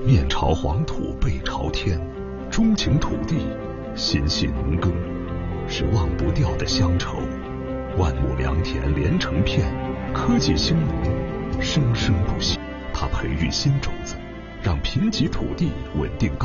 面朝黄土背朝天，钟情土地，心系农耕，是忘不掉的乡愁。万亩良田连成片，科技兴农，生生不息。他培育新种子，让贫瘠土地稳定高